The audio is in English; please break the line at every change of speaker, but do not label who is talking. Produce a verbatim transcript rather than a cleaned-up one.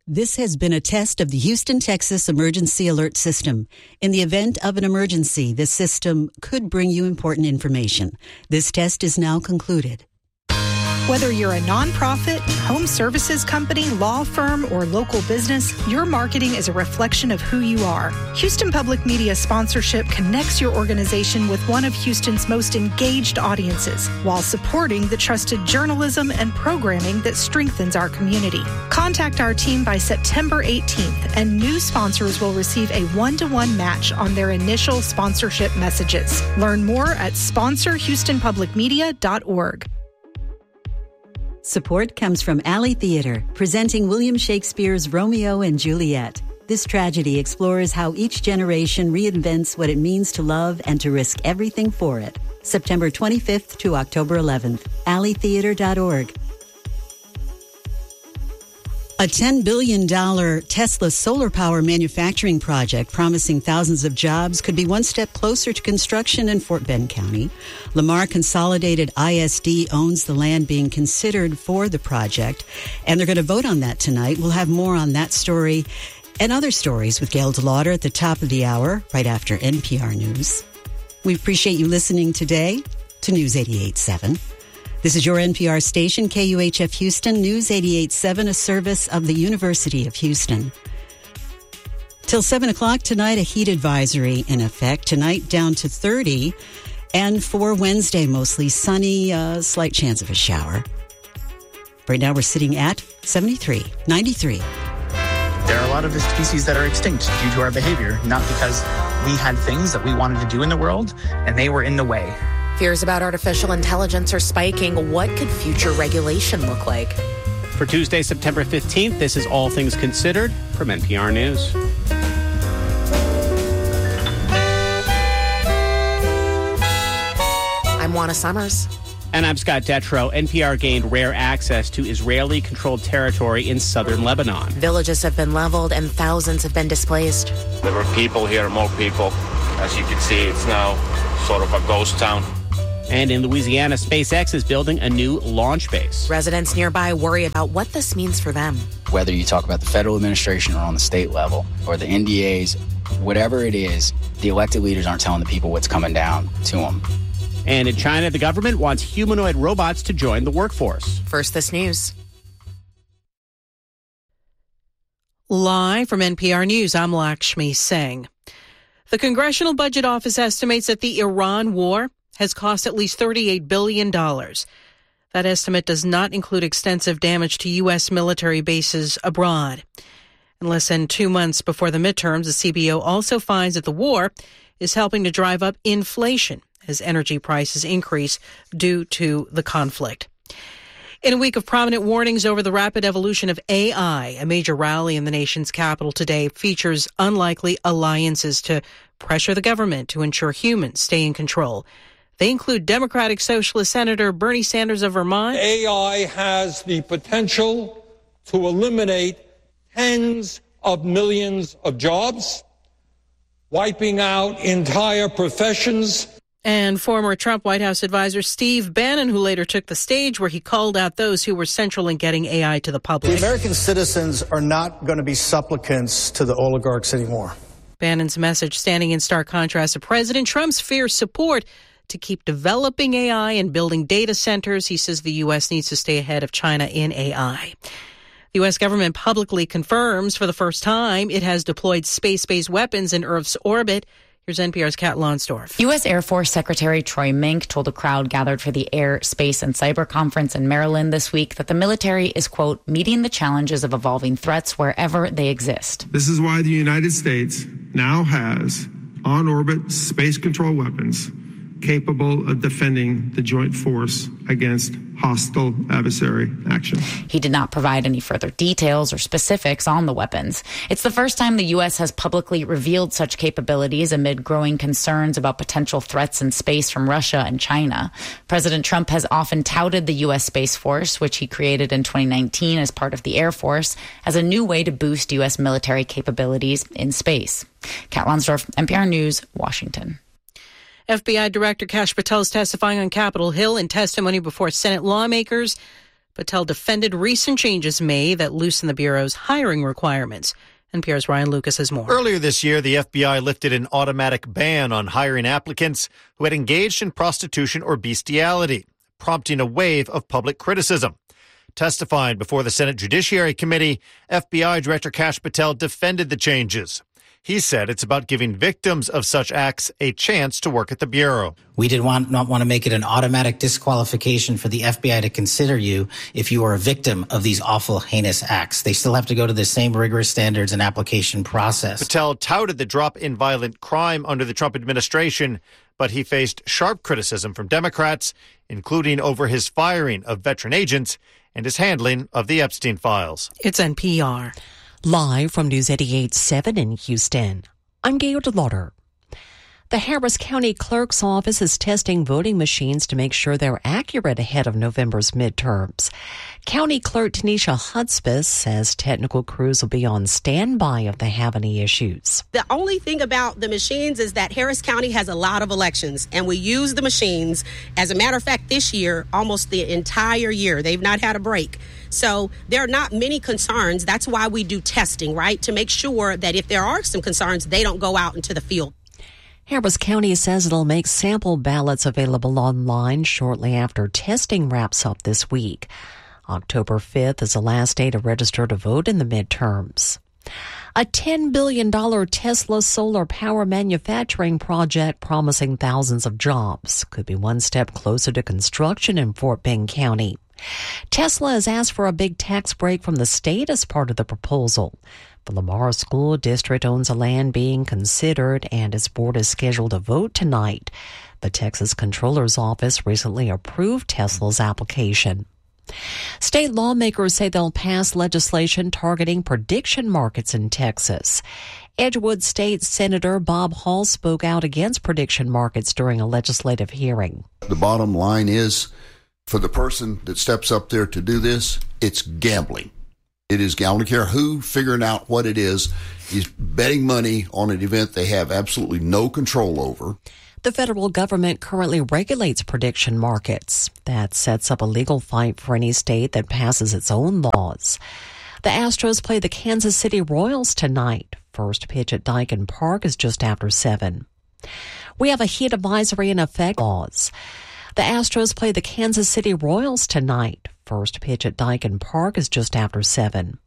This has been a test of the Houston, Texas Emergency Alert System. In the event of an emergency, this system could bring you important information. This test is now concluded.
Whether you're a nonprofit, home services company, law firm, or local business, your marketing is a reflection of who you are. Houston Public Media sponsorship connects your organization with one of Houston's most engaged audiences while supporting the trusted journalism and programming that strengthens our community. Contact our team by September eighteenth, and new sponsors will receive a one-to-one match on their initial sponsorship messages. Learn more at sponsor houston public media dot org.
Support comes from Alley Theater, presenting William Shakespeare's Romeo and Juliet. This tragedy explores how each generation reinvents what it means to love and to risk everything for it. September twenty-fifth to October eleventh. alley theater dot org. A ten billion dollars Tesla solar power manufacturing project promising thousands of jobs could be one step closer to construction in Fort Bend County. Lamar Consolidated I S D owns the land being considered for the project, and they're going to vote on that tonight. We'll have more on that story and other stories with Gail DeLauder at the top of the hour, right after N P R News. We appreciate you listening today to News eighty-eight point seven. This is your N P R station, K U H F Houston, News eighty-eight point seven, a service of the University of Houston. Till seven o'clock tonight, a heat advisory in effect. Tonight down to thirty, and for Wednesday, mostly sunny, uh, slight chance of a shower. Right now we're sitting at seventy-three, ninety-three.
There are a lot of species that are extinct due to our behavior, not because we had things that we wanted to do in the world and they were in the way.
Fears about artificial intelligence are spiking. What could future regulation look like?
For Tuesday, September fifteenth, this is All Things Considered from N P R News.
I'm Juana Summers.
And I'm Scott Detrow. N P R gained rare access to Israeli-controlled territory in southern Lebanon.
Villages have been leveled and thousands have been displaced.
There were people here, more people. As you can see, it's now sort of a ghost town.
And in Louisiana, SpaceX is building a new launch base.
Residents nearby worry about what this means for them.
Whether you talk about the federal administration or on the state level or the N D As, whatever it is, the elected leaders aren't telling the people what's coming down to them.
And in China, the government wants humanoid robots to join the workforce.
First, this news.
Live from N P R News, I'm Lakshmi Singh. The Congressional Budget Office estimates that the Iran war has cost at least thirty-eight billion dollars. That estimate does not include extensive damage to U S military bases abroad. In less than two months before the midterms, the C B O also finds that the war is helping to drive up inflation as energy prices increase due to the conflict. In a week of prominent warnings over the rapid evolution of A I, a major rally in the nation's capital today features unlikely alliances to pressure the government to ensure humans stay in control. They include Democratic Socialist Senator Bernie Sanders of Vermont.
A I has the potential to eliminate tens of millions of jobs, wiping out entire professions.
And former Trump White House advisor Steve Bannon, who later took the stage where he called out those who were central in getting A I to the public.
The American citizens are not going to be supplicants to the oligarchs anymore.
Bannon's message standing in stark contrast to President Trump's fierce support to keep developing A I and building data centers. He says the U S needs to stay ahead of China in A I. The U S government publicly confirms for the first time it has deployed space-based weapons in Earth's orbit. Here's N P R's Kat Lonsdorf.
U S Air Force Secretary Troy Mink told a crowd gathered for the Air, Space, and Cyber Conference in Maryland this week that the military is, quote, meeting the challenges of evolving threats wherever they exist.
This is why the United States now has on-orbit space control weapons capable of defending the joint force against hostile adversary action.
He did not provide any further details or specifics on the weapons. It's the first time the U S has publicly revealed such capabilities amid growing concerns about potential threats in space from Russia and China. President Trump has often touted the U S Space Force, which he created in twenty nineteen as part of the Air Force, as a new way to boost U S military capabilities in space. Kat Lonsdorf, N P R News, Washington.
F B I Director Kash Patel is testifying on Capitol Hill in testimony before Senate lawmakers Patel defended recent changes made that loosen the Bureau's hiring requirements. N P R's Ryan Lucas has more.
Earlier this year, the F B I lifted an automatic ban on hiring applicants who had engaged in prostitution or bestiality, prompting a wave of public criticism. Testifying before the Senate Judiciary Committee, F B I Director Kash Patel defended the changes. He said it's about giving victims of such acts a chance to work at the Bureau.
We did want, not want to make it an automatic disqualification for the F B I to consider you if you are a victim of these awful, heinous acts. They still have to go to the same rigorous standards and application process.
Patel touted the drop in violent crime under the Trump administration, but he faced sharp criticism from Democrats, including over his firing of veteran agents and his handling of the Epstein files.
It's N P R.
Live from News eighty-eight point seven in Houston, I'm Gail DeLauder. The Harris County Clerk's Office is testing voting machines to make sure they're accurate ahead of November's midterms. County Clerk Tanisha Hudspeth says technical crews will be on standby if they have any issues.
The only thing about the machines is that Harris County has a lot of elections, and we use the machines. As a matter of fact, this year, almost the entire year, they've not had a break. So there are not many concerns. That's why we do testing, right? To make sure that if there are some concerns, they don't go out into the field.
Harris County says it'll make sample ballots available online shortly after testing wraps up this week. October fifth is the last day to register to vote in the midterms. A ten billion dollars Tesla solar power manufacturing project promising thousands of jobs could be one step closer to construction in Fort Bend County. Tesla has asked for a big tax break from the state as part of the proposal. The Lamar School District owns the land being considered, and its board is scheduled to vote tonight. The Texas Comptroller's Office recently approved Tesla's application. State lawmakers say they'll pass legislation targeting prediction markets in Texas. Edgewood State Senator Bob Hall spoke out against prediction markets during a legislative hearing.
The bottom line is, for the person that steps up there to do this, it's gambling. It is, I don't care who, figuring out what it is, is betting money on an event they have absolutely no control over.
The federal government currently regulates prediction markets. That sets up a legal fight for any state that passes its own laws. The Astros play the Kansas City Royals tonight. First pitch at Daikin Park is just after seven. We have a heat advisory in effect. Laws. The Astros play the Kansas City Royals tonight. First pitch at Daikin Park is just after seven.